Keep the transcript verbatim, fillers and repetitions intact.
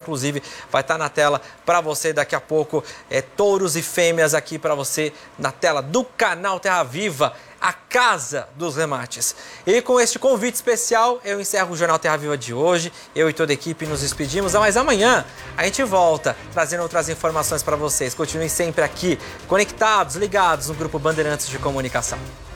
inclusive vai estar na tela para você daqui a pouco. É, touros e fêmeas aqui para você na tela do canal Terra Viva, a casa dos remates. E com este convite especial, eu encerro o Jornal Terra Viva de hoje. Eu e toda a equipe nos despedimos, mas amanhã a gente volta trazendo outras informações para vocês. Continuem sempre aqui, conectados, ligados no Grupo Bandeirantes de Comunicação.